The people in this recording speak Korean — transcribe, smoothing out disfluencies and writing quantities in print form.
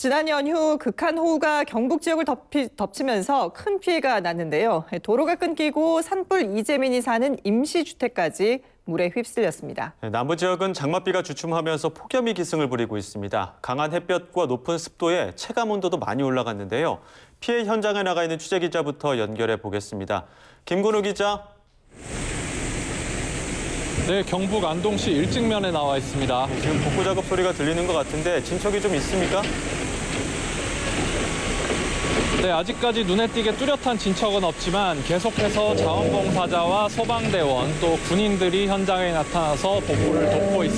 지난 연휴 극한호우가 경북 지역을 덮치면서 큰 피해가 났는데요. 도로가 끊기고 산불 이재민이 사는 임시주택까지 물에 휩쓸렸습니다. 남부 지역은 장맛비가 주춤하면서 폭염이 기승을 부리고 있습니다. 강한 햇볕과 높은 습도에 체감 온도도 많이 올라갔는데요. 피해 현장에 나가 있는 취재기자부터 연결해 보겠습니다. 김근우 기자. 네, 경북 안동시 일직면에 나와 있습니다. 지금 복구 작업 소리가 들리는 것 같은데 진척이 좀 있습니까? 네, 아직까지 눈에 띄게 뚜렷한 진척은 없지만 계속해서 자원봉사자와 소방대원 또 군인들이 현장에 나타나서 복구를 돕고 있습니다.